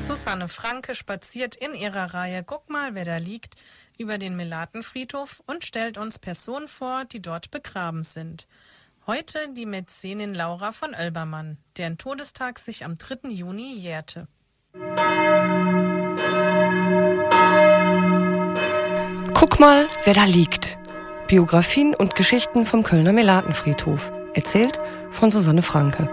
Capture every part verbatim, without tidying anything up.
Susanne Franke spaziert in ihrer Reihe Guck mal, wer da liegt über den Melatenfriedhof und stellt uns Personen vor, die dort begraben sind. Heute die Mäzenin Laura von Oelbermann, deren Todestag sich am dritten Juni jährte. Guck mal, wer da liegt. Biografien und Geschichten vom Kölner Melatenfriedhof. Erzählt von Susanne Franke.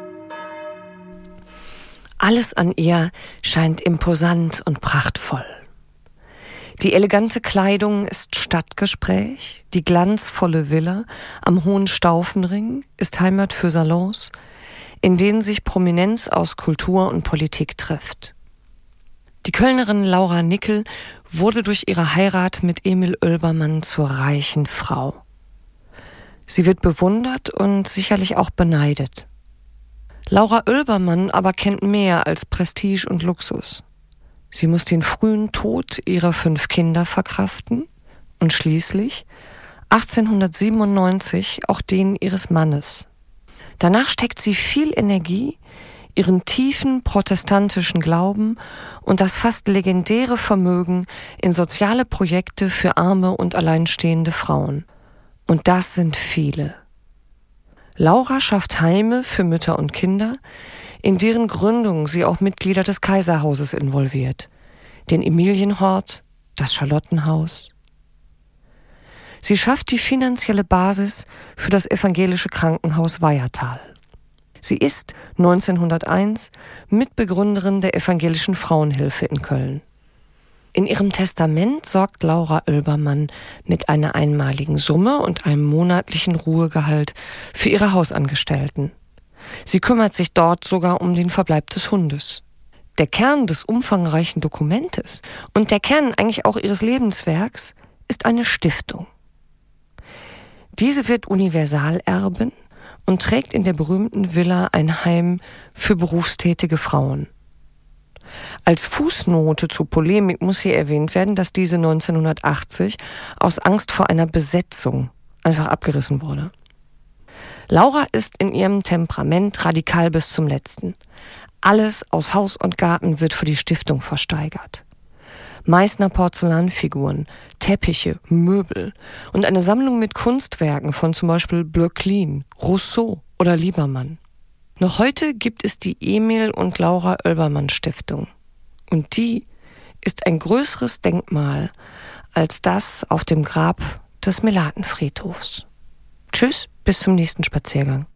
Alles an ihr scheint imposant und prachtvoll. Die elegante Kleidung ist Stadtgespräch, die glanzvolle Villa am Hohen Staufenring ist Heimat für Salons, in denen sich Prominenz aus Kultur und Politik trifft. Die Kölnerin Laura Nickel wurde durch ihre Heirat mit Emil Oelbermann zur reichen Frau. Sie wird bewundert und sicherlich auch beneidet. Laura Oelbermann aber kennt mehr als Prestige und Luxus. Sie muss den frühen Tod ihrer fünf Kinder verkraften und schließlich achtzehnhundertsiebenundneunzig auch den ihres Mannes. Danach steckt sie viel Energie, ihren tiefen protestantischen Glauben und das fast legendäre Vermögen in soziale Projekte für arme und alleinstehende Frauen. Und das sind viele. Laura schafft Heime für Mütter und Kinder, in deren Gründung sie auch Mitglieder des Kaiserhauses involviert, den Emilienhort, das Charlottenhaus. Sie schafft die finanzielle Basis für das evangelische Krankenhaus Weihertal. Sie ist neunzehnhunderteins Mitbegründerin der evangelischen Frauenhilfe in Köln. In ihrem Testament sorgt Laura Oelbermann mit einer einmaligen Summe und einem monatlichen Ruhegehalt für ihre Hausangestellten. Sie kümmert sich dort sogar um den Verbleib des Hundes. Der Kern des umfangreichen Dokumentes und der Kern eigentlich auch ihres Lebenswerks ist eine Stiftung. Diese wird Universalerbin und trägt in der berühmten Villa ein Heim für berufstätige Frauen. Als Fußnote zur Polemik muss hier erwähnt werden, dass diese neunzehnhundertachtzig aus Angst vor einer Besetzung einfach abgerissen wurde. Laura ist in ihrem Temperament radikal bis zum Letzten. Alles aus Haus und Garten wird für die Stiftung versteigert. Meißner Porzellanfiguren, Teppiche, Möbel und eine Sammlung mit Kunstwerken von zum Beispiel Bleucklin, Rousseau oder Liebermann. Noch heute gibt es die Emil und Laura Oelbermann Stiftung. Und die ist ein größeres Denkmal als das auf dem Grab des Melatenfriedhofs. Tschüss, bis zum nächsten Spaziergang.